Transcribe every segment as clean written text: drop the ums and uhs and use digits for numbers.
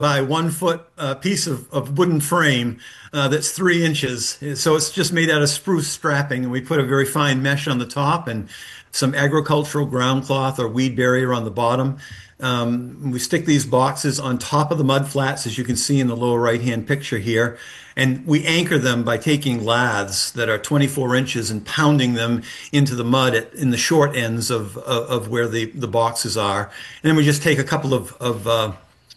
by 1 foot piece of wooden frame that's 3 inches. So it's just made out of spruce strapping, and we put a very fine mesh on the top and some agricultural ground cloth or weed barrier on the bottom. We stick these boxes on top of the mud flats, as you can see in the lower right-hand picture here, and we anchor them by taking laths that are 24 inches and pounding them into the mud in the short ends of where the boxes are. And then we just take a couple of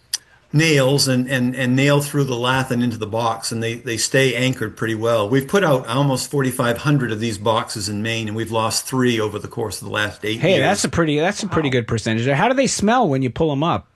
nails and nail through the lath and into the box, and they stay anchored pretty well. We've put out almost 4,500 of these boxes in Maine, and we've lost three over the course of the last 8 years. Hey, that's a pretty good percentage. How do they smell when you pull them up?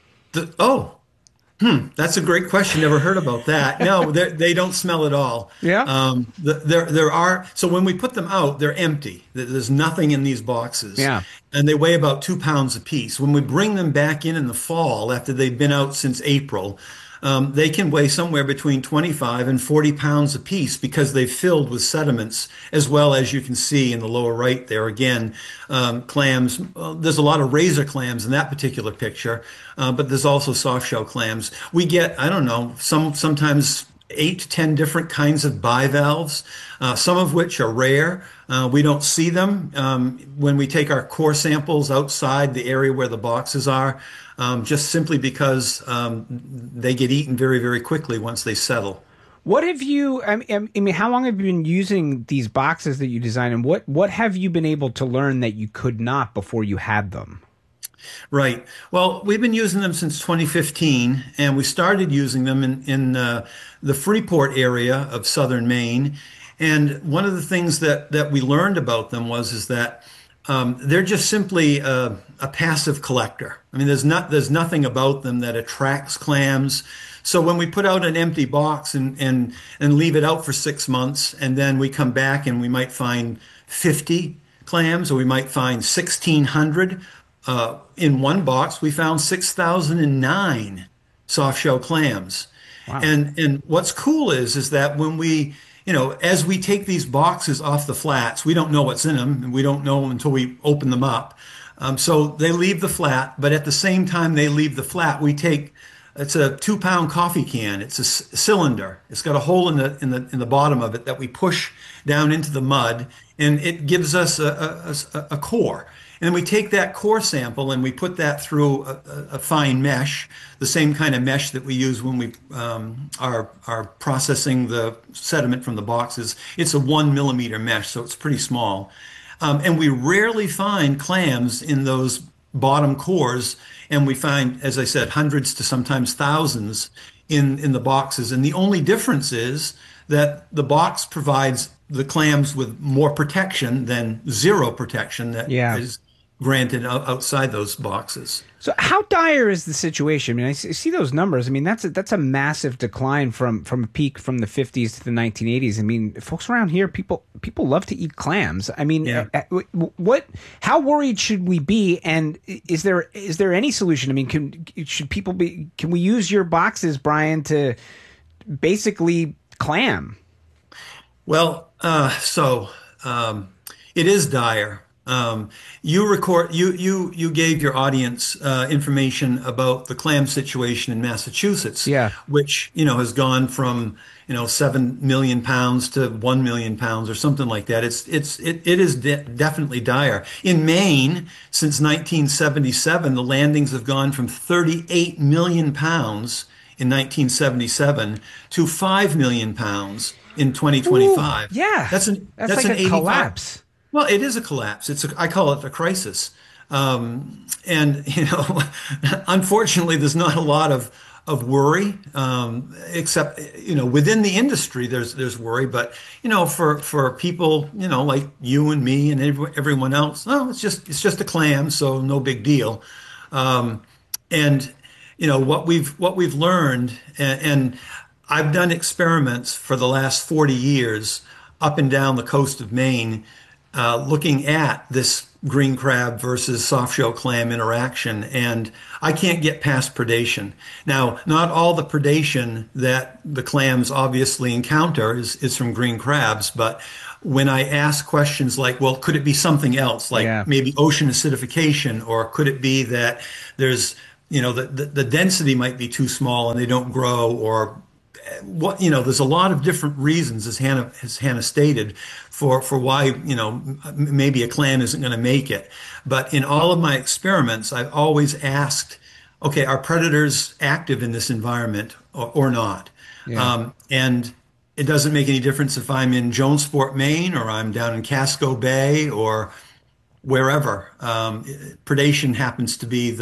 Oh, that's a great question. Never heard about that. No, they don't smell at all. Yeah. There are, so when we put them out, they're empty. There's nothing in these boxes. Yeah. And they weigh about 2 pounds apiece. When we bring them back in the fall, after they've been out since April, they can weigh somewhere between 25 and 40 pounds apiece because they've filled with sediments, as well as you can see in the lower right there again, clams. There's a lot of razor clams in that particular picture, but there's also soft shell clams. We get, I don't know, sometimes 8 to 10 different kinds of bivalves, some of which are rare. We don't see them when we take our core samples outside the area where the boxes are, just simply because they get eaten very, very quickly once they settle. What have you, I mean, how long have you been using these boxes that you design, and what have you been able to learn that you could not before you had them? Right. Well, we've been using them since 2015, and we started using them in the Freeport area of southern Maine. And one of the things that we learned about them is that they're just simply a passive collector. I mean, there's nothing about them that attracts clams. So when we put out an empty box and leave it out for 6 months, and then we come back and we might find 50 clams, or we might find 1,600. In one box, we found 6,009 soft shell clams. Wow. And what's cool is that when we, as we take these boxes off the flats, we don't know what's in them, and we don't know until we open them up. So they leave the flat, but at the same time they leave the flat, it's a 2 pound coffee can. It's a cylinder. It's got a hole in the bottom of it that we push down into the mud, and it gives us a core. And we take that core sample and we put that through a fine mesh, the same kind of mesh that we use when we are processing the sediment from the boxes. It's a 1 millimeter mesh, so it's pretty small. And we rarely find clams in those bottom cores, and we find, as I said, hundreds to sometimes thousands in the boxes. And the only difference is that the box provides the clams with more protection than zero protection that is granted outside those boxes. So how dire is the situation? I mean, I see those numbers. I mean, that's a massive decline from a peak from the 50s to the 1980s. I mean, folks around here, people love to eat clams. I mean, how worried should we be? And is there any solution? I mean, can we use your boxes, Brian, to basically clam? Well, it is dire. You gave your audience information about the clam situation in Massachusetts, which has gone from 7 million pounds to 1 million pounds or something like that. It is definitely dire. In Maine, since 1977, the landings have gone from 38 million pounds in 1977 to 5 million pounds in 2025. Ooh, yeah, that's like an a collapse. Well, it is a collapse. I call it a crisis. And unfortunately, there's not a lot of worry, except, within the industry, there's worry. But, for people, like you and me and everyone else, it's just a clam, so no big deal. And what we've learned, and I've done experiments for the last 40 years up and down the coast of Maine, looking at this green crab versus soft shell clam interaction, and I can't get past predation. Now, not all the predation that the clams obviously encounter is from green crabs, but when I ask questions like, well, could it be something else, like maybe ocean acidification, or could it be that there's the density might be too small and they don't grow, or there's a lot of different reasons, as Hannah stated, for why, maybe a clam isn't going to make it. But in all of my experiments, I've always asked, okay, are predators active in this environment or not? Yeah. And it doesn't make any difference if I'm in Jonesport, Maine, or I'm down in Casco Bay, or wherever. Predation happens to be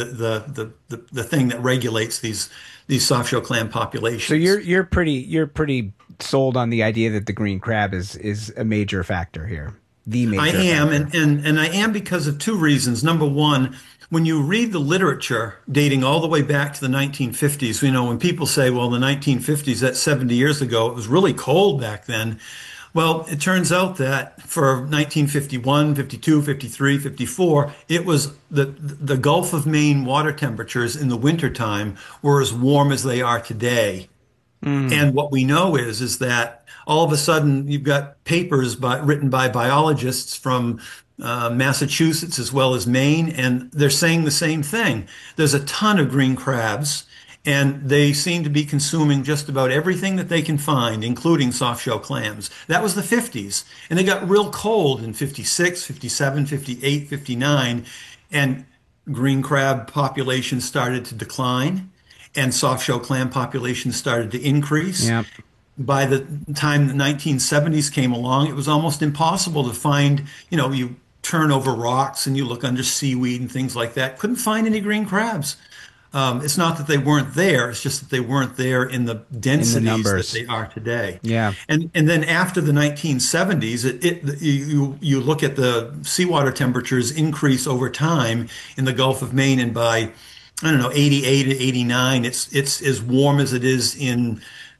the thing that regulates these soft-shell clam populations. So you're pretty sold on the idea that the green crab is a major factor here. The major I am, factor. and I am because of two reasons. Number one, when you read the literature dating all the way back to the 1950s, when people say, well, the 1950s, that's 70 years ago, it was really cold back then. Well, it turns out that for 1951, 52, 53, 54, it was the Gulf of Maine water temperatures in the wintertime were as warm as they are today. And what we know is that all of a sudden you've got papers written by biologists from Massachusetts as well as Maine, and they're saying the same thing. There's a ton of green crabs, and they seem to be consuming just about everything that they can find, including soft-shell clams. That was the 50s, and they got real cold in 56, 57, 58, 59, and green crab populations started to decline, and soft-shell clam populations started to increase. Yep. By the time the 1970s came along, it was almost impossible to find, you turn over rocks and you look under seaweed and things like that. Couldn't find any green crabs. It's not that they weren't there, it's just that they weren't there in the densities that they are today. Yeah. And then after the 1970s, you look at the seawater temperatures increase over time in the Gulf of Maine, and by, I don't know, 88 to 89, it's as warm as it is in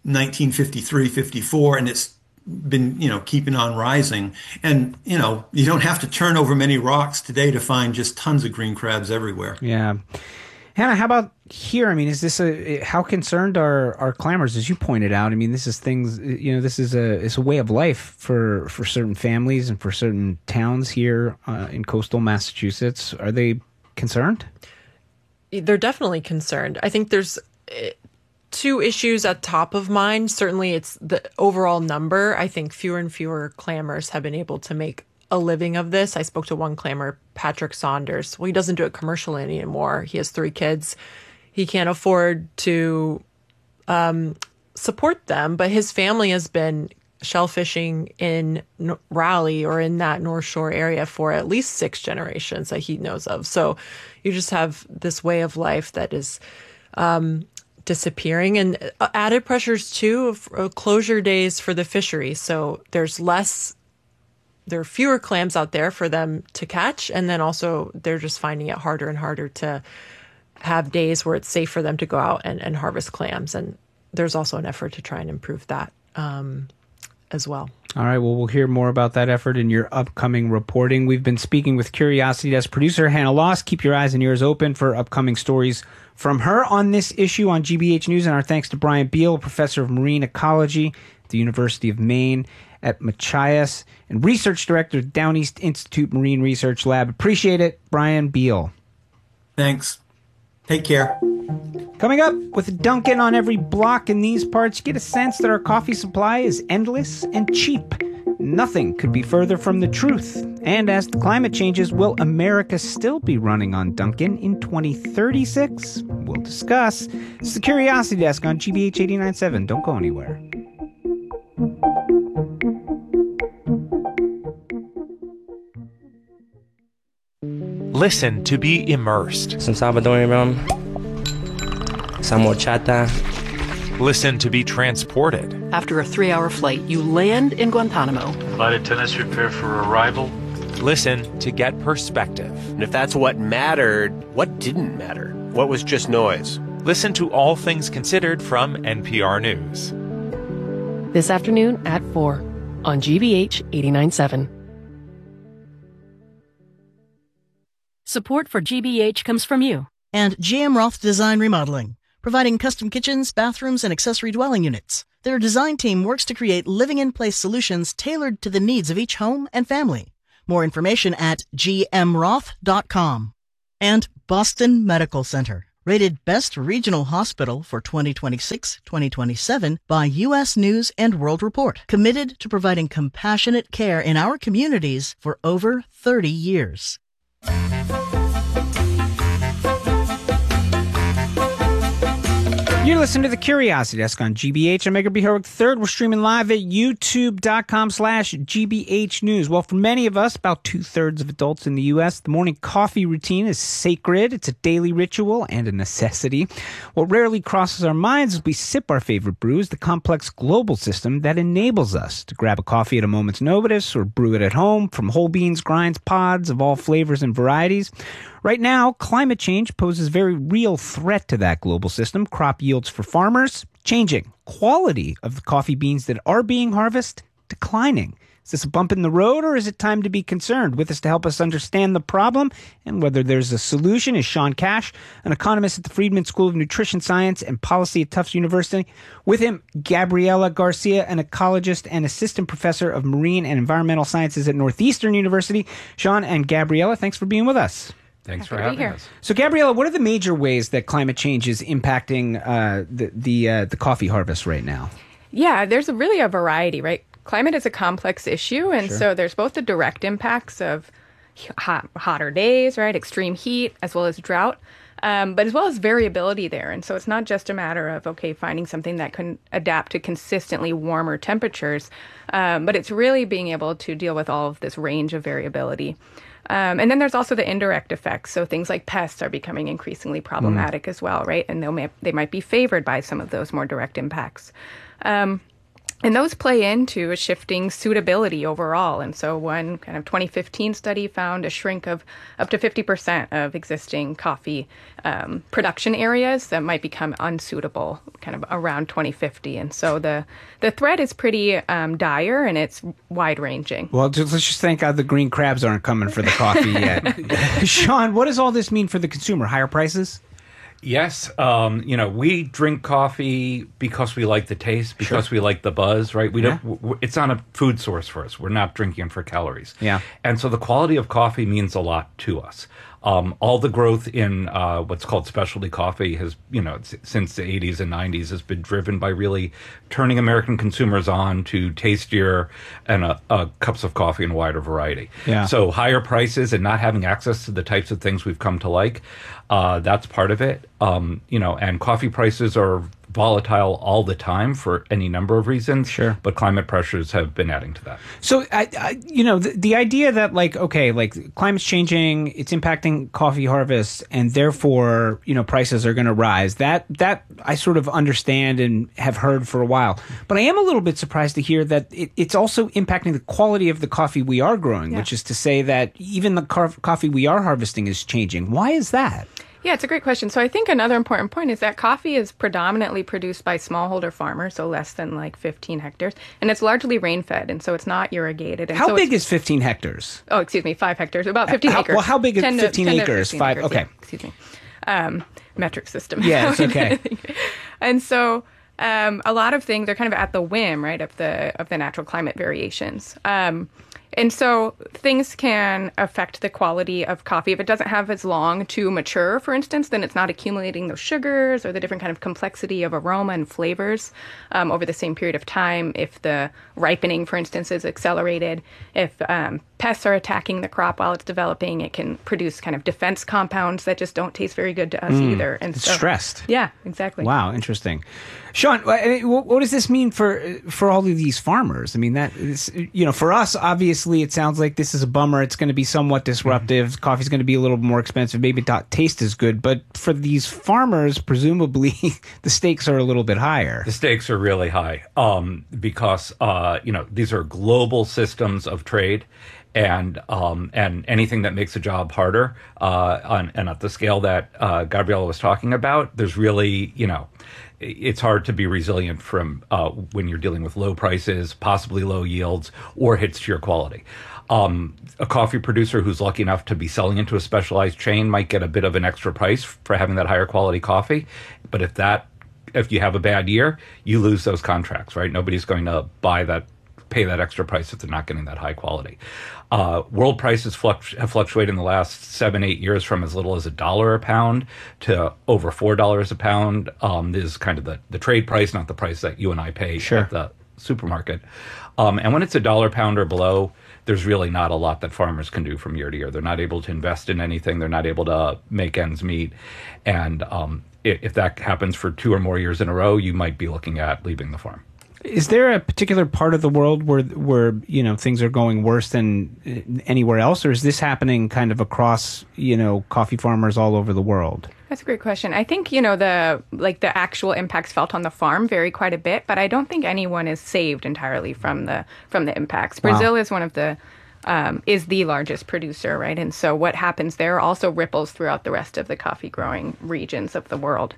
1953, 54, and it's been, keeping on rising. And, you don't have to turn over many rocks today to find just tons of green crabs everywhere. Yeah. Hannah, how about here? I mean, is this how concerned are clammers, as you pointed out? I mean, this is things, this is it's a way of life for certain families and for certain towns here in coastal Massachusetts. Are they concerned? They're definitely concerned. I think there's two issues at top of mind. Certainly it's the overall number. I think fewer and fewer clammers have been able to make a living of this. I spoke to one clammer, Patrick Saunders. Well, he doesn't do it commercially anymore. He has 3 kids. He can't afford to support them, but his family has been shellfishing in Raleigh or in that North Shore area for at least 6 generations that he knows of. So you just have this way of life that is disappearing, and added pressures too of closure days for the fishery. So there are fewer clams out there for them to catch, and then also they're just finding it harder and harder to have days where it's safe for them to go out and harvest clams. And there's also an effort to try and improve that as well. All right, well, we'll hear more about that effort in your upcoming reporting. We've been speaking with Curiosity Desk producer Hannah Loss. Keep your eyes and ears open for upcoming stories from her on this issue on GBH News. And our thanks to Brian Beal, professor of marine ecology at the University of Maine at Machias and research director at Downeast Institute Marine Research Lab. Appreciate it, Brian Beal. Thanks. Take care. Coming up, with Dunkin' on every block in these parts, you get a sense that our coffee supply is endless and cheap. Nothing could be further from the truth. And as the climate changes, will America still be running on Dunkin' in 2036? We'll discuss. It's the Curiosity Desk on GBH 89.7. Don't go anywhere. Listen to be immersed. Some Salvadorian rum, some horchata. Listen to be transported. After a 3-hour flight, you land in Guantanamo. Flight attendants prepare for arrival. Listen to get perspective. And if that's what mattered, what didn't matter? What was just noise? Listen to All Things Considered from NPR News. This afternoon at 4 on GBH 89.7. Support for GBH comes from you. And GM Roth Design Remodeling, providing custom kitchens, bathrooms, and accessory dwelling units. Their design team works to create living-in-place solutions tailored to the needs of each home and family. More information at gmroth.com. And Boston Medical Center, Rated Best Regional Hospital for 2026-2027 by U.S. News and World Report. Committed to providing compassionate care in our communities for over 30 years. You're listening to The Curiosity Desk on GBH. I'm Edgar B. Herwick III. We're streaming live at youtube.com/GBH News. Well, for many of us, about 2/3 of adults in the U.S., the morning coffee routine is sacred. It's a daily ritual and a necessity. What rarely crosses our minds as we sip our favorite brews, the complex global system that enables us to grab a coffee at a moment's notice or brew it at home from whole beans, grinds, pods of all flavors and varieties. Right now, climate change poses a very real threat to that global system. Crop yields for farmers changing. Quality of the coffee beans that are being harvested declining. Is this a bump in the road, or is it time to be concerned? With us to help us understand the problem and whether there's a solution is Sean Cash, an economist at the Friedman School of Nutrition Science and Policy at Tufts University. With him, Gabriela Garcia, an ecologist and assistant professor of marine and environmental sciences at Northeastern University. Sean and Gabriela, thanks for being with us. Thanks for having us. So, Gabriela, what are the major ways that climate change is impacting the coffee harvest right now? Yeah, there's really a variety, right? Climate is a complex issue, and so there's both the direct impacts of hotter days, right, extreme heat, as well as drought, but as well as variability there. And so it's not just a matter of, finding something that can adapt to consistently warmer temperatures, but it's really being able to deal with all of this range of variability. And then there's also the indirect effects. So things like pests are becoming increasingly problematic as well, right? And they might be favored by some of those more direct impacts. And those play into a shifting suitability overall. And so one kind of 2015 study found a shrink of up to 50% of existing coffee production areas that might become unsuitable kind of around 2050. And so the threat is pretty dire, and it's wide-ranging. Well, let's just thank God the green crabs aren't coming for the coffee yet. Sean, what does all this mean for the consumer? Higher prices? Yes. We drink coffee because we like the taste, because we like the buzz, right? It's not a food source for us. We're not drinking for calories. Yeah. And so the quality of coffee means a lot to us. All the growth in what's called specialty coffee has, since the 80s and 90s has been driven by really turning American consumers on to tastier and cups of coffee in a wider variety. Yeah. So higher prices and not having access to the types of things we've come to like, that's part of it. And coffee prices are volatile all the time for any number of reasons. Sure. But climate pressures have been adding to that. So, the idea that climate's changing, it's impacting coffee harvests, and therefore, prices are going to rise. That I sort of understand and have heard for a while. But I am a little bit surprised to hear that it's also impacting the quality of the coffee we are growing, which is to say that even the coffee we are harvesting is changing. Why is that? Yeah, it's a great question. So I think another important point is that coffee is predominantly produced by smallholder farmers, so less than 15 hectares, and it's largely rain-fed, and so it's not irrigated. And how big is 15 hectares? Oh, excuse me, 5 hectares, about 15 acres. Well, how big is 15 acres? 5, acres, okay. Yeah, excuse me. Metric system. Yeah, it's okay. And so a lot of things are kind of at the whim, right, of the natural climate variations. And so things can affect the quality of coffee. If it doesn't have as long to mature, for instance, then it's not accumulating those sugars or the different kind of complexity of aroma and flavors over the same period of time. If the ripening, for instance, is accelerated, if pests are attacking the crop while it's developing, it can produce kind of defense compounds that just don't taste very good to us either. And it's stressed. Yeah, exactly. Wow, interesting. Sean, what does this mean for all of these farmers? I mean, that is, for us, obviously, it sounds like this is a bummer. It's going to be somewhat disruptive. Mm-hmm. Coffee's going to be a little more expensive. Maybe not taste as good. But for these farmers, presumably, the stakes are a little bit higher. The stakes are really high because, these are global systems of trade. And anything that makes the job harder, and at the scale that Gabriela was talking about, there's really, it's hard to be resilient from when you're dealing with low prices, possibly low yields, or hits to your quality. A coffee producer who's lucky enough to be selling into a specialized chain might get a bit of an extra price for having that higher quality coffee, but if you have a bad year, you lose those contracts, right? Nobody's going to buy that pay that extra price if they're not getting that high quality. World prices have fluctuated in the last 7-8 years from as little as $1 a pound to over $4 a pound. This is kind of the trade price, not the price that you and I pay at the supermarket. And when it's $1 a pound or below, there's really not a lot that farmers can do from year to year. They're not able to invest in anything. They're not able to make ends meet. And if that happens for 2 or more years in a row, you might be looking at leaving the farm. Is there a particular part of the world where things are going worse than anywhere else, or is this happening kind of across coffee farmers all over the world? That's a great question. I think the actual impacts felt on the farm vary quite a bit, but I don't think anyone is saved entirely from the impacts. Brazil is one of the is the largest producer, right? And so what happens there also ripples throughout the rest of the coffee growing regions of the world.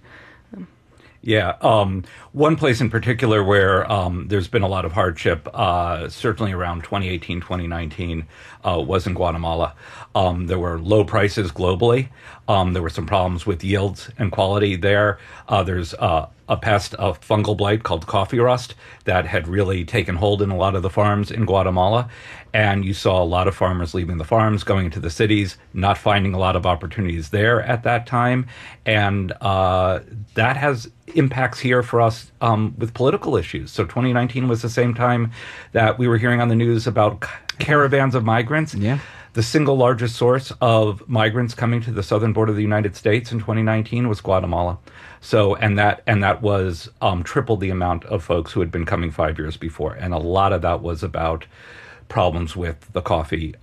Yeah. One place in particular where there's been a lot of hardship, certainly around 2018, 2019, was in Guatemala. There were low prices globally. There were some problems with yields and quality there. There's a pest of fungal blight called coffee rust that had really taken hold in a lot of the farms in Guatemala. And you saw a lot of farmers leaving the farms, going into the cities, not finding a lot of opportunities there at that time. And that has impacts here for us with political issues. So 2019 was the same time that we were hearing on the news about caravans of migrants. Yeah. The single largest source of migrants coming to the southern border of the United States in 2019 was Guatemala. So, and that was triple the amount of folks who had been coming 5 years before. And a lot of that was about problems with the coffee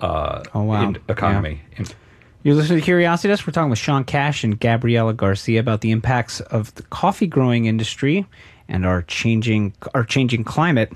economy. Yeah. You're listening to Curiosity Desk. We're talking with Sean Cash and Gabriela Garcia about the impacts of the coffee growing industry and our changing climate.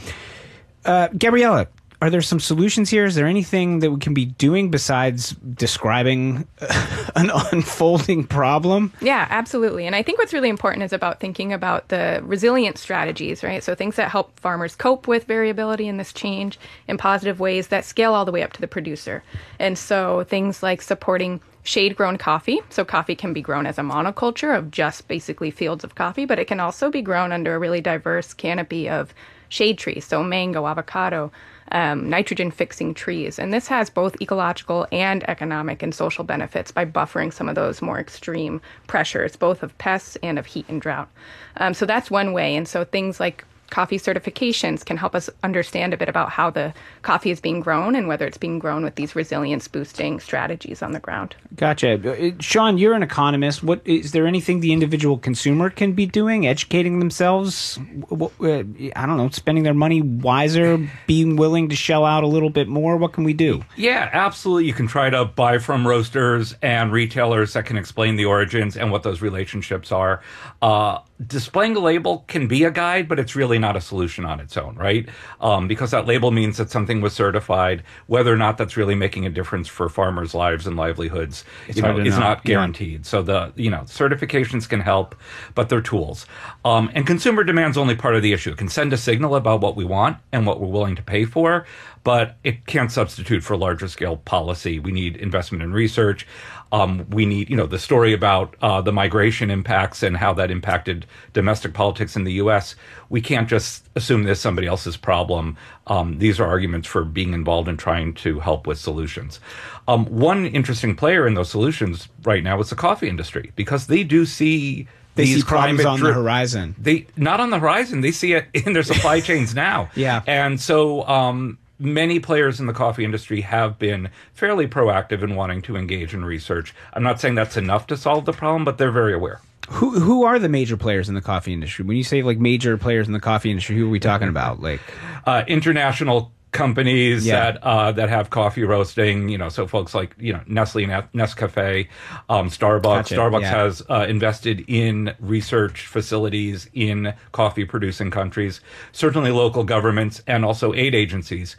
Gabriela, are there some solutions here? Is there anything that we can be doing besides describing an unfolding problem? Yeah, absolutely. And I think what's really important is about thinking about the resilient strategies, right? So things that help farmers cope with variability in this change in positive ways that scale all the way up to the producer. And so things like supporting shade-grown coffee. So coffee can be grown as a monoculture of just basically fields of coffee, but it can also be grown under a really diverse canopy of shade trees. So mango, avocado, nitrogen-fixing trees. And this has both ecological and economic and social benefits by buffering some of those more extreme pressures, both of pests and of heat and drought. So that's one way. And so things like coffee certifications can help us understand a bit about how the coffee is being grown and whether it's being grown with these resilience-boosting strategies on the ground. Gotcha. Sean, you're an economist. Is there anything the individual consumer can be doing, educating themselves? I don't know, spending their money wiser, being willing to shell out a little bit more? What can we do? Yeah, absolutely. You can try to buy from roasters and retailers that can explain the origins and what those relationships are. Displaying a label can be a guide, but it's really not a solution on its own, right? Because that label means that something was certified. Whether or not that's really making a difference for farmers' lives and livelihoods is not guaranteed. Yeah. So certifications can help, but they're tools. And consumer demand's only part of the issue. It can send a signal about what we want and what we're willing to pay for, but it can't substitute for larger scale policy. We need investment in research. We need, the story about the migration impacts and how that impacted domestic politics in the U.S. We can't just assume this is somebody else's problem. These are arguments for being involved in trying to help with solutions. One interesting player in those solutions right now is the coffee industry, because they do see these problems on the horizon. Not on the horizon. They see it in their supply chains now. Yeah. And so many players in the coffee industry have been fairly proactive in wanting to engage in research. I'm not saying that's enough to solve the problem, but they're very aware. Who are the major players in the coffee industry? When you say major players in the coffee industry, who are we talking about? International companies that have coffee roasting, so folks like, Nestle, Nescafe, Starbucks. Gotcha. Starbucks has invested in research facilities in coffee producing countries. Certainly local governments and also aid agencies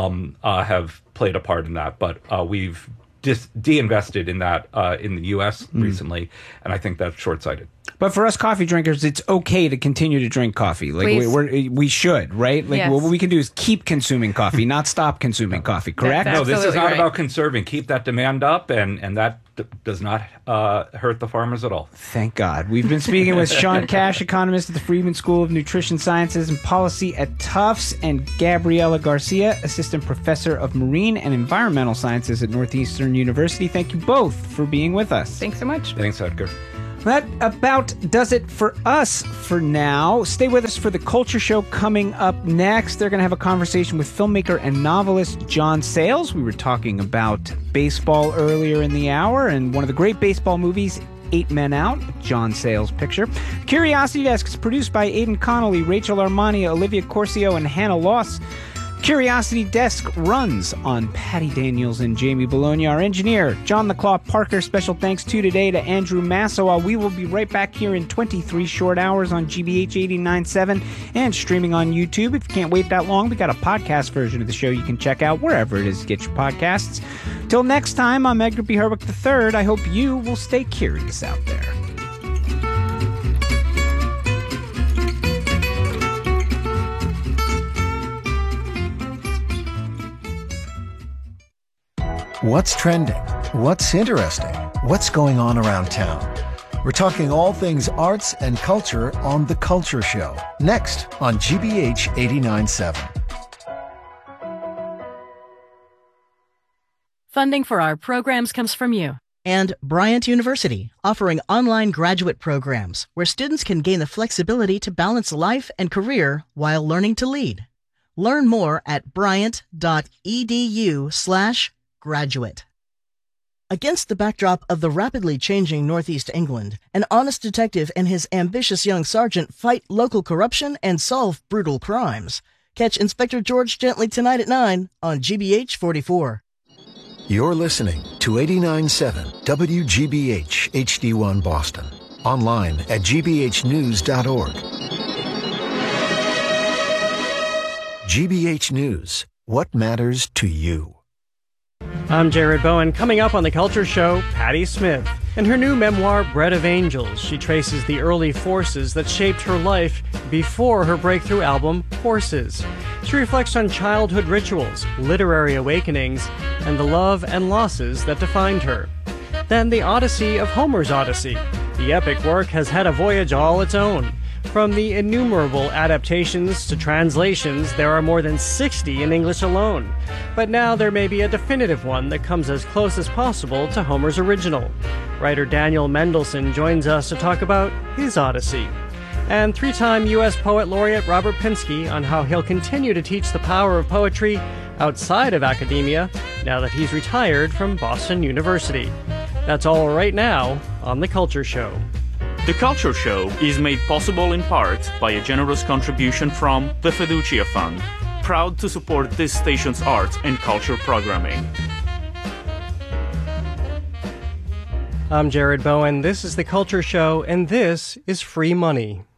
have played a part in that, but we've de-invested in that in the U.S. recently, and I think that's short-sighted. But for us coffee drinkers, it's okay to continue to drink coffee. Like we should, right? Like yes. What we can do is keep consuming coffee, not stop consuming coffee. Correct? No, this is not right. about conserving. Keep that demand up, and that does not hurt the farmers at all. Thank God. We've been speaking with Sean Cash, economist at the Friedman School of Nutrition Sciences and Policy at Tufts, and Gabriela Garcia, assistant professor of marine and environmental sciences at Northeastern University. Thank you both for being with us. Thanks so much. Thanks, Edgar. That about does it for us for now. Stay with us for the Culture Show coming up next. They're going to have a conversation with filmmaker and novelist John Sayles. We were talking about baseball earlier in the hour, and one of the great baseball movies, 8 Men Out, John Sayles' picture. Curiosity Desk is produced by Aidan Connolly, Rachel Armani, Olivia Corcio, and Hannah Loss. Curiosity Desk runs on Patty Daniels and Jamie Bologna. Our engineer, John the Claw Parker. Special thanks today to Andrew Massawa. We will be right back here in 23 short hours on GBH 89.7 and streaming on YouTube. If you can't wait that long, we got a podcast version of the show you can check out wherever it is you get your podcasts. Till next time, I'm Edgar B. Herwick III. I hope you will stay curious out there. What's trending? What's interesting? What's going on around town? We're talking all things arts and culture on The Culture Show, next on GBH 89.7. Funding for our programs comes from you. And Bryant University, offering online graduate programs where students can gain the flexibility to balance life and career while learning to lead. Learn more at bryant.edu/graduate. Against the backdrop of the rapidly changing Northeast England, an honest detective and his ambitious young sergeant fight local corruption and solve brutal crimes. Catch Inspector George Gently tonight at 9 on GBH 44. You're listening to 89.7 WGBH HD1 Boston. Online at gbhnews.org. GBH News. What matters to you? I'm Jared Bowen. Coming up on The Culture Show, Patti Smith. In her new memoir, Bread of Angels, she traces the early forces that shaped her life before her breakthrough album, Horses. She reflects on childhood rituals, literary awakenings, and the love and losses that defined her. Then the Odyssey of Homer's Odyssey. The epic work has had a voyage all its own. From the innumerable adaptations to translations, there are more than 60 in English alone. But now there may be a definitive one that comes as close as possible to Homer's original. Writer Daniel Mendelsohn joins us to talk about his Odyssey. And 3-time U.S. Poet Laureate Robert Pinsky on how he'll continue to teach the power of poetry outside of academia now that he's retired from Boston University. That's all right now on The Culture Show. The Culture Show is made possible in part by a generous contribution from the Fiducia Fund, proud to support this station's arts and culture programming. I'm Jared Bowen, this is The Culture Show, and this is Free Money.